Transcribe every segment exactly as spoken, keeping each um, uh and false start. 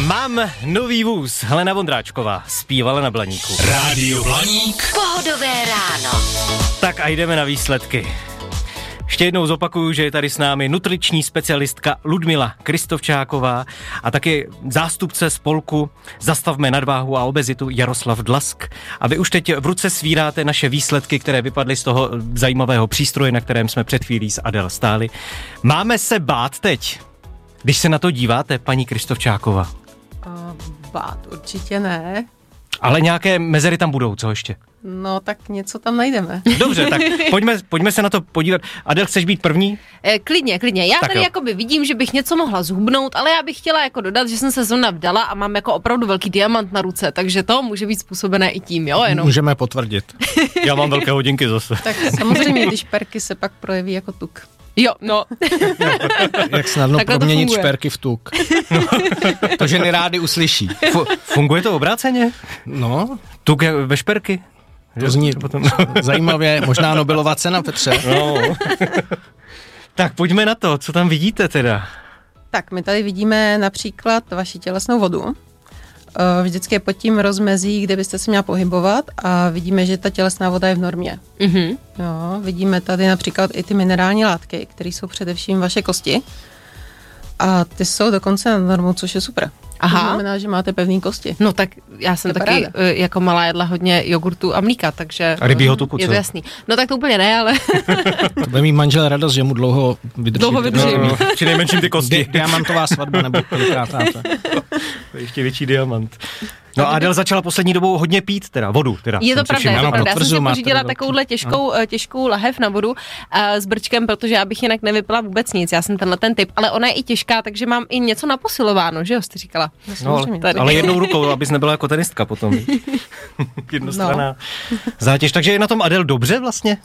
Mám nový vůz. Helena Vondráčková zpívala na Blaníku. Rádio Blaník. Pohodové ráno. Tak a jdeme na výsledky. Ještě jednou zopakuju, že je tady s námi nutriční specialistka Ludmila Kristovčáková a taky zástupce spolku Zastavme nadváhu a obezitu Jaroslav Dlask. A vy už teď v ruce svíráte naše výsledky, které vypadly z toho zajímavého přístroje, na kterém jsme před chvílí s Adel stáli. Máme se bát teď, když se na to díváte, paní Kristovčáková? Uh, bát určitě ne. Ale nějaké mezery tam budou, co ještě? No tak něco tam najdeme. Dobře, tak pojďme, pojďme se na to podívat. Adel, chceš být první? E, klidně, klidně. Já tak tady jo. jakoby vidím, že bych něco mohla zhubnout, ale já bych chtěla jako dodat, že jsem se zrovna vdala a mám jako opravdu velký diamant na ruce, takže to může být způsobené i tím, jo? Jenom. Můžeme potvrdit. Já mám velké hodinky zase. Tak samozřejmě, když perky se pak projeví jako tuk. Jo, no. Jak snadno Takhle to proměnit funguje. šperky v tuk. To ženy rády uslyší. Fu- funguje to obráceně? No, Tuk je ve šperky? to zní zajímavě. Možná Nobelova cena, Petře. No. Tak pojďme na to, co tam vidíte teda? Tak my tady vidíme například vaši tělesnou vodu. Vždycky je pod tím rozmezí, kde byste se měla pohybovat a vidíme, že ta tělesná voda je v normě. Mhm. Jo, vidíme tady například i ty minerální látky, které jsou především vaše kosti. A ty jsou dokonce na normu, což je super. Aha. To znamená, že máte pevný kosti. No tak já jsem To je taky paráda. e, jako malá jedla hodně jogurtu a mlíka, takže A rybího tuku, je to co? jasný. No tak to úplně ne, ale To bude mít manžel radost, že mu dlouho vydrží. Dlouho vydrží. No, no, při nejmenším ty Di- kosti. diamantová svatba nebo kolikátáte. To je ještě větší diamant. No a Adel začala poslední dobou hodně pít, teda vodu. Teda, je to jsem si pravda, všiml. je to Ano, pravda. Já jsem potvrzuju, si máte pořídila velký. takovouhle těžkou, eh, těžkou lahev na vodu eh, s brčkem, protože já bych jinak nevypila vůbec nic. Já jsem tenhle ten typ, ale ona je i těžká, takže mám i něco naposilováno, že jo, jste říkala. No, ale, Samozřejmě. ale jednou rukou, abys nebyla jako tenistka potom. Jednostranná zátěž. Takže je na tom Adel dobře vlastně?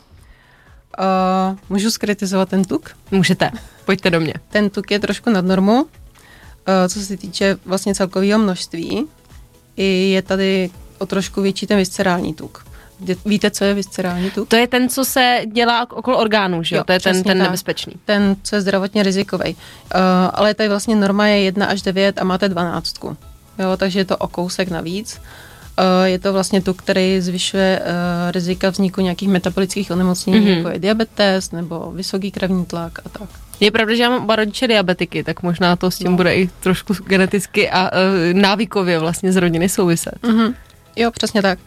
Uh, můžu skritizovat ten tuk? Můžete, pojďte do mě. Ten tuk je trošku nad normu, uh, co se týče vlastně celkového množství. I je tady o trošku větší ten viscerální tuk. Vy- Víte, co je viscerální tuk? To je ten, co se dělá okolo orgánů, že jo? Jo, To je ten, přesně ten tak. nebezpečný. Ten, co je zdravotně rizikový. Uh, ale tady vlastně norma je jedna až devět a máte dvanáctku. Jo, takže je to o kousek navíc. Uh, je to vlastně tuk, který zvyšuje uh, rizika vzniku nějakých metabolických onemocnění, Mhm. mm-hmm. jako je diabetes nebo vysoký krevní tlak a tak. Je pravda, že já mám oba rodiče diabetiky, tak možná to s tím No. bude i trošku geneticky a uh, návykově vlastně z rodiny souviset. Mm-hmm. Jo, přesně tak.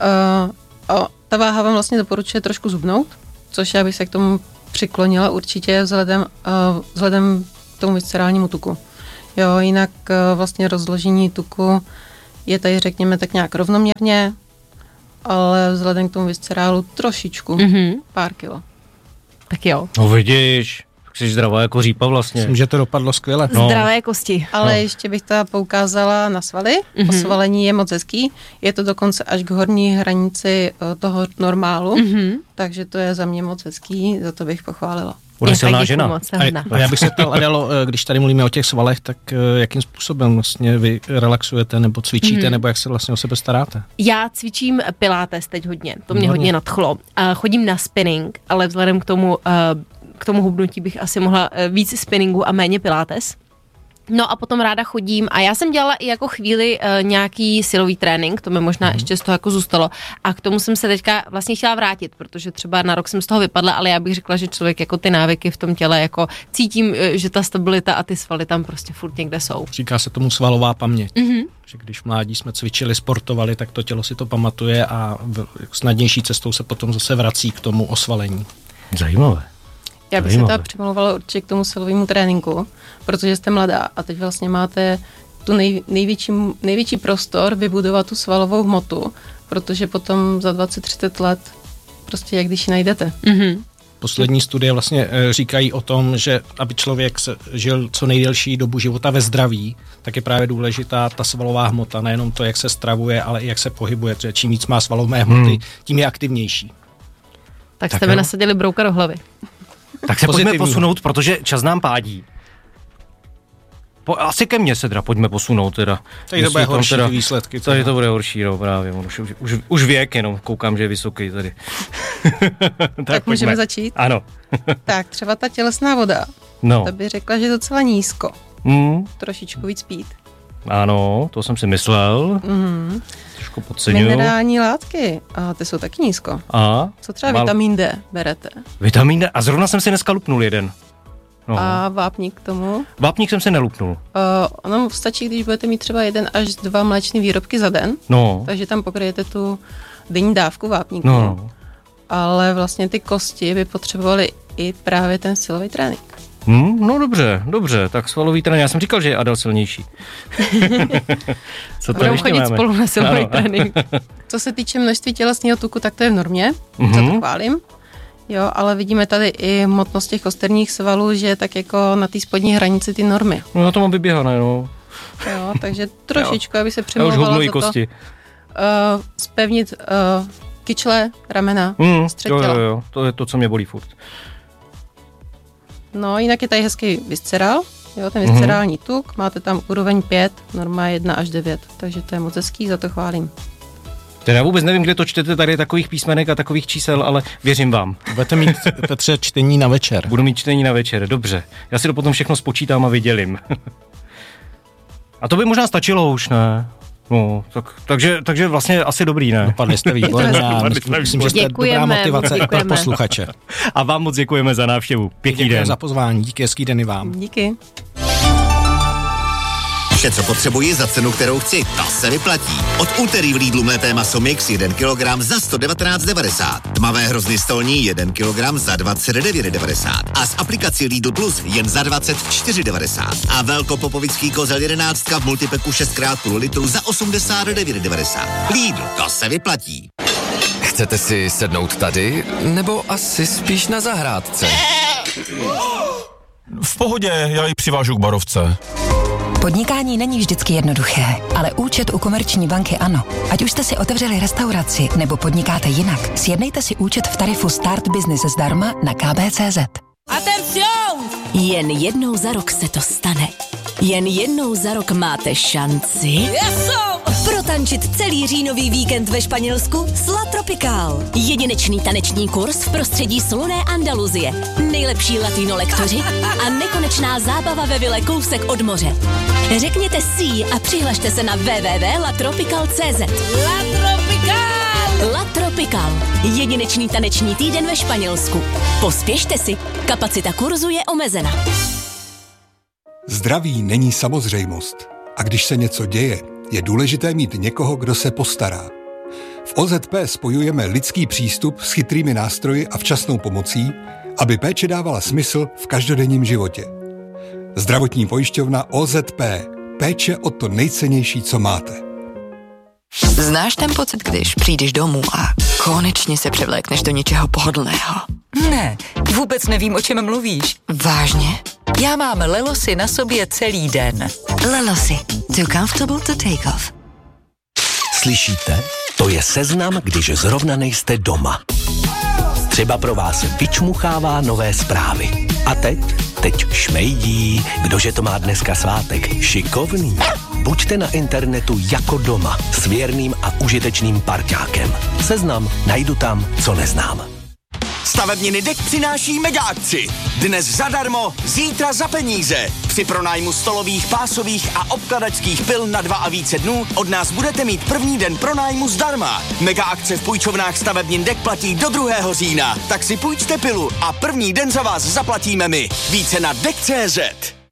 Uh, a ta váha vám vlastně doporučuje trošku zubnout, což já bych se k tomu přiklonila určitě vzhledem, uh, vzhledem k tomu viscerálnímu tuku. Jo, jinak uh, vlastně rozložení tuku je tady, řekněme, tak nějak rovnoměrně, ale vzhledem k tomu viscerálu trošičku, mm. Mhm. pár kilo. Tak jo. No vidíš, jsi zdravá jako řípa vlastně. Myslím, že to dopadlo skvěle. No. Zdravé kosti. Ale No. ještě bych ta poukázala na svaly. Mhm. Mm-hmm. Osvalení je moc hezký. Je to dokonce až k horní hranici uh, toho normálu, mm-hmm. Mhm. takže to je za mě moc hezký, za to bych pochválila. Bude Je silná tak, děkuju žena. moc, jsem A, hodná. a já bych se ptal, Adelo, když tady mluvíme o těch svalech, tak jakým způsobem vlastně vy relaxujete nebo cvičíte, mm. nebo jak se vlastně o sebe staráte? Já cvičím pilates teď hodně, to mě Výborně. hodně nadchlo. A chodím na spinning, ale vzhledem k tomu, eh, k tomu hubnutí bych asi mohla eh, víc spinningu a méně pilates. No a potom ráda chodím a já jsem dělala i jako chvíli uh, nějaký silový trénink, to mi možná mm. ještě z toho jako zůstalo a k tomu jsem se teďka vlastně chtěla vrátit, protože třeba na rok jsem z toho vypadla, ale já bych řekla, že člověk jako ty návyky v tom těle jako cítím, uh, že ta stabilita a ty svaly tam prostě furt někde jsou. Říká se tomu svalová paměť. Mm-hmm. Že když v mládí jsme cvičili, sportovali, tak to tělo si to pamatuje a v, snadnější cestou se potom zase vrací k tomu osvalení. Zajímavé. Já bych Zajímavé. se teda přimlouvala určitě k tomu silovému tréninku, protože jste mladá a teď vlastně máte tu nej, největší, největší prostor vybudovat tu svalovou hmotu, protože potom za dvacet třicet let prostě jak když ji najdete. Mm-hmm. Poslední studie vlastně e, říkají o tom, že aby člověk se, žil co nejdelší dobu života ve zdraví, tak je právě důležitá ta svalová hmota, nejenom to, jak se stravuje, ale i jak se pohybuje, protože čím víc má svalové hmoty, hmm. tím je aktivnější. Tak, Tak jste mi jo. nasadili brouka do hlavy. Tak se pojďme Pozitivního. posunout, protože čas nám pádí. Po, asi ke mně se teda pojďme posunout teda. Tady to Jestli bude tam horší teda, ty výsledky. Tady to bude horší, no právě. Už, už, už, už věk jenom, koukám, že je vysoký tady. tak Tak můžeme začít? Ano. Tak třeba ta tělesná voda, No. ta by řekla, že je docela nízko. Mm. Trošičku víc pít. Ano, to jsem si myslel. Mm. Trošku podceňuju. Minerální látky, a ty jsou taky nízko. A? Co třeba Mal... vitamin D berete? Vitamin D, a zrovna jsem si dneska lupnul jeden. No. A vápník k tomu? Vápník jsem si nelupnul. Uh, ono stačí, když budete mít třeba jeden až dva mléčné výrobky za den, No. takže tam pokryjete tu denní dávku vápníku. No. Ale vlastně ty kosti by potřebovaly i právě ten silový trénink. Hmm, no dobře, dobře, tak svalový trénink. Já jsem říkal, že je Adel silnější. Co to Budeme ještě chodit máme? spolu na silový Ano. trénink. Co se týče množství tělesného tuku, tak to je v normě, Mhm. za to chválím. Jo, ale vidíme tady i hmotnost těch kosterních svalů, že je tak jako na té spodní hranici ty normy. No já to mám vyběhané, no. Jo, takže trošičku, aby se Já už přimlouvala hubnu i za to, kosti. uh, spevnit uh, kyčle, ramena, Hmm, střed jo, těla. jo, jo, to je to, co mě bolí furt. No, jinak je tady hezký viscerál, jo, ten Mhm. viscerální tuk, máte tam úroveň pět, norma jedna až devět, takže to je moc hezký, za to chválím. Teda já vůbec nevím, kde to čtete tady takových písmenek a takových čísel, ale věřím vám. Budete mít, Petře, čtení na večer. Budu mít čtení na večer, dobře. Já si to potom všechno spočítám a vydělím. A to by možná stačilo už, ne? No, tak, takže, takže vlastně asi dobrý, ne? Dopadli jste výborně a Dopadli jsme myslím, že jste dobrá Děkujeme, motivace pro děkujeme. posluchače. A vám moc děkujeme za návštěvu. Pěkný Děkujeme den. za pozvání, díky, hezký den i vám. Díky. Vše, co potřebuji za cenu, kterou chci, to se vyplatí. Od úterý v Lidlu mlété maso mix jeden kilogram za sto devatenáct devadesát. Tmavé hrozny stolní jeden kilogram za dvacet devět devadesát. A s aplikací Lidl Plus jen za dvacet čtyři devadesát. A velkopopovický kozel jedenáctka v multipeku šest krát půl litru za osmdesát devět devadesát. Lidl, to se vyplatí. Chcete si sednout tady, nebo asi spíš na zahrádce? V pohodě, já ji přivážu k barovce. Podnikání není vždycky jednoduché, ale účet u Komerční banky ano. Ať už jste si otevřeli restauraci nebo podnikáte jinak, sjednejte si účet v tarifu Start Business zdarma na k b tečka c z. Jen jednou za rok se to stane. Jen jednou za rok máte šanci protančit celý říjnový víkend ve Španělsku s La Tropical. Jedinečný taneční kurz v prostředí slunné Andaluzie. Nejlepší latino lektoři a nekonečná zábava ve vile kousek od moře. Řekněte si a přihlašte se na w w w tečka la tropical tečka c z. La Tropical! La Tropical. Jedinečný taneční týden ve Španělsku. Pospěšte si, kapacita kurzu je omezena. Zdraví není samozřejmost. A když se něco děje, je důležité mít někoho, kdo se postará. V O Z P spojujeme lidský přístup s chytrými nástroji a včasnou pomocí, aby péče dávala smysl v každodenním životě. Zdravotní pojišťovna O Z P. Péče o to nejcennější, co máte. Znáš ten pocit, když přijdeš domů a konečně se převlékneš do něčeho pohodlného? Ne, vůbec nevím, o čem mluvíš. Vážně? Já mám Lelosy na sobě celý den. Lelosy. Too comfortable to take off. Slyšíte? To je seznam, když zrovna nejste doma. Třeba pro vás vyčmuchává nové zprávy. A teď? Teď šmejdí. Kdože to má dneska svátek? Šikovný. Buďte na internetu jako doma s věrným a užitečným parťákem. Seznam najdu tam, co neznám. Stavebniny D E K přináší mega akci. Dnes zadarmo, zítra za peníze. Při pronájmu stolových, pásových a obkladačských pil na dva a více dnů od nás budete mít první den pronájmu zdarma. Mega akce v půjčovnách stavebnin D E K platí do druhého října. Tak si půjčte pilu a první den za vás zaplatíme my. Více na D E K tečka cé zet.